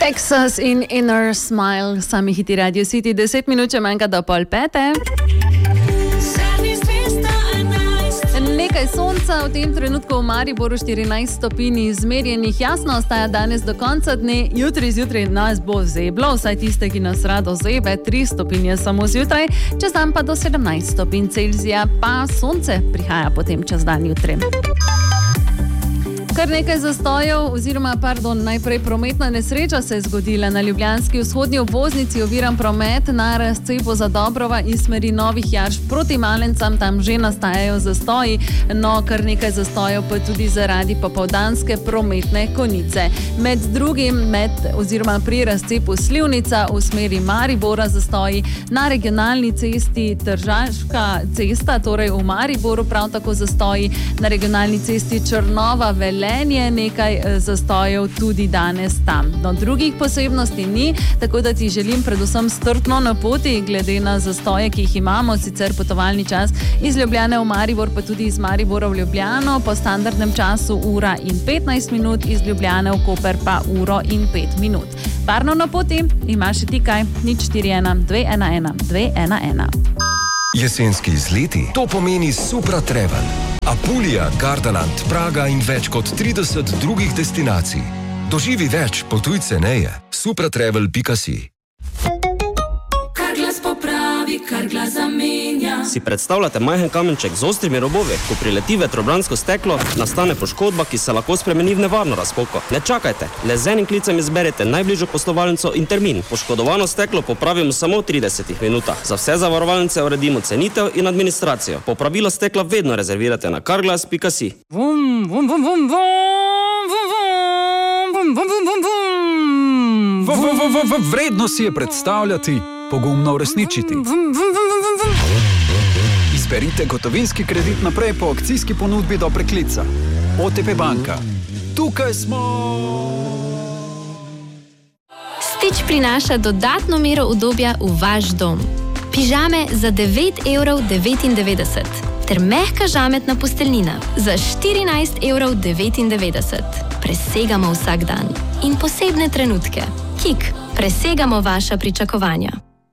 Texas in Inner Smile, sami hiti Radio City, 10 minut če manjka do 4:30. Nekaj sonca, v tem trenutku v Mariboru 14 stopinj izmerjenih, jasno ostaja danes do konca dne, jutri zjutraj nas bo zeblo, vsaj tiste, ki nas rado zebe, 3 stopinje samo zjutraj, čez dan pa do 17 stopinj Celzija, pa sonce prihaja potem čez dan jutri. Kar nekaj zastojev, najprej prometna nesreča se je zgodila na ljubljanski vzhodni obvoznici, oviran promet na razcepu Zadobrova in smeri Novih Jarš proti Malencam, tam že nastajajo zastoji, no kar nekaj zastojev pa tudi zaradi popoldanske prometne konice. Med drugim pri razcepu Slivnica v smeri Maribora zastoji, na regionalni cesti Tržaška cesta, torej v Mariboru prav tako zastoji, na regionalni cesti Črnova Velenje nekaj zastojev tudi danes tam. No, drugih posebnosti ni, tako da ti želim predvsem strpno na poti, glede na zastoje, ki jih imamo, sicer potovalni čas iz Ljubljane v Maribor, pa tudi iz Maribora v Ljubljano, po standardnem času 1:15 minut, iz Ljubljane v Koper pa 1:05 minut. Varno na poti, imaš še ti kaj? 041 211 211. Jesenski izleti, to pomeni Supra Travel. Apulija, Gardaland, Praga in več kot 30 drugih destinacij. Doživi več, potuj ceneje. supratravel.si. Kar glas popravi, kar glas zamenja. Si predstavljate majhen kamenček z ostrimi robovi? Ko prileti vetrobransko steklo, nastane poškodba, ki se lahko spremeni v nevarno razpoko. Ne čakajte, le z enim klicem izberete najbližjo poslovalnico in termin. Poškodovano steklo popravimo samo v 30 minutah. Za vse zavarovalnice uredimo cenitev in administracijo. Popravilo stekla vedno rezervirate na carglass.si. Vredno si je predstavljati, pogumno uresničiti. Izberite gotovinski kredit naprej po akcijski ponudbi do preklica. OTP banka. Tukaj smo! Stitch prinaša dodatno mero udobja v vaš dom. Pižame za 9,99 € ter mehka žametna posteljnina za 14,99 €. Presegamo vsak dan in posebne trenutke. Kik, presegamo vaša pričakovanja.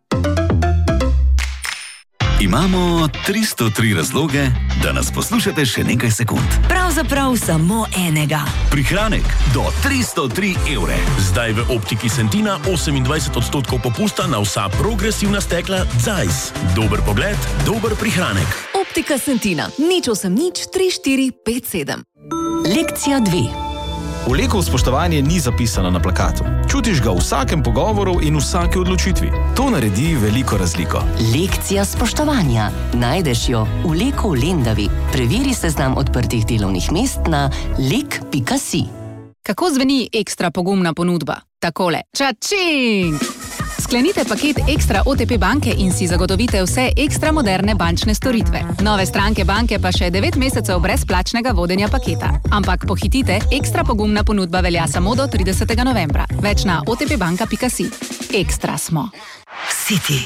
Imamo 303 razloge, da nas poslušate še nekaj sekund. Pravzaprav samo enega. Prihranek do 303 €. Zdaj v Optiki Sentina 28% popusta na vsa progresivna stekla Zeiss. Dober pogled, dober prihranek. Optika Sentina. 080 34 57. Lekcija 2. Vleko spoštovanje ni zapisano na plakatu. Čutiš ga v vsakem pogovoru in vsaki odločitvi. To naredi veliko razliko. Lekcija spoštovanja. Najdeš jo v Leku v Lendavi. Preveri seznam odprtih delovnih mest na lek.si. Kako zveni ekstra pogumna ponudba? Takole. Čačing! Sklenite paket Ekstra OTP banke in si zagotovite vse ekstra moderne bančne storitve. Nove stranke banke pa še 9 mesecev brezplačnega vodenja paketa. Ampak pohitite, ekstra pogumna ponudba velja samo do 30. novembra. Več na otpbanka.si. Ekstra smo. City.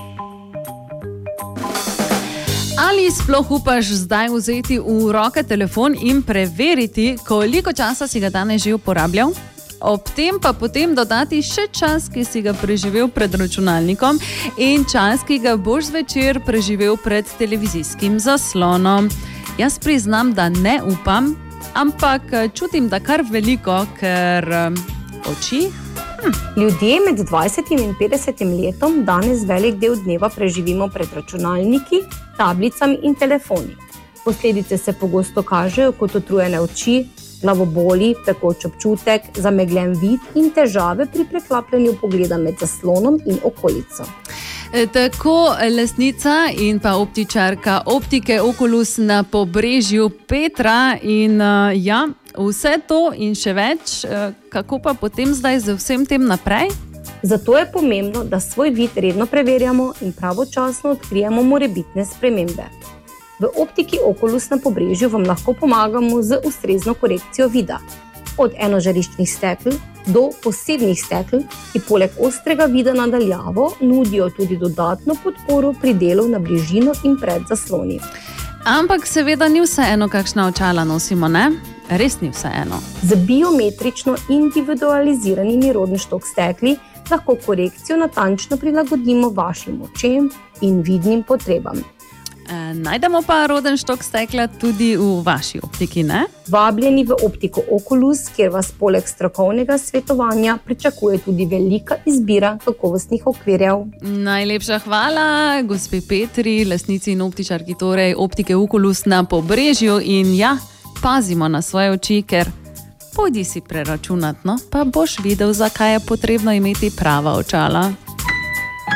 Ali sploh upaš zdaj vzeti v roke telefon in preveriti, koliko časa si ga danes že uporabljal? Ob tem pa potem dodati še čas, ki si ga preživel pred računalnikom in čas, ki ga boš zvečer preživel pred televizijskim zaslonom. Jaz priznam, da ne upam, ampak čutim, da kar veliko, ker oči. Ljudje med 20 in 50 letom danes velik del dneva preživimo pred računalniki, tablicami in telefoni. Posledice se pogosto kažejo kot utrujene oči, glavoboli, pekoč občutek, zamegljen vid in težave pri preklapljanju pogleda med zaslonom in okolico. Tako lastnica in pa optičarka optike Oculus na Pobrežju Petra in vse to in še več, kako pa potem zdaj z vsem tem naprej? Zato je pomembno, da svoj vid redno preverjamo in pravočasno odkrijemo morebitne spremembe. V optiki Oculus na Pobrežju vam lahko pomagamo z ustrezno korekcijo vida. Od enožariščnih stekel do posebnih stekel, ki poleg ostrega vida na daljavo nudijo tudi dodatno podporo pri delu na bližino in pred zasloni. Ampak seveda ni vseeno, kakšna očala nosimo, ne? res ni vseeno. Z biometrično individualiziranimi Rodenstock stekli lahko korekcijo natančno prilagodimo vašim očem in vidnim potrebam. Najdemo pa Rodenstock stekla tudi v vaši optiki, ne? Vabljeni v optiko Oculus, kjer vas poleg strokovnega svetovanja pričakuje tudi velika izbira kakovostnih okvirjev. Najlepša hvala, gospe Petri, lastnici in optičarki torej optike Oculus na Pobrežju in ja, pazimo na svoje oči, ker pojdi si preračunat, no, pa boš videl, zakaj je potrebno imeti prava očala.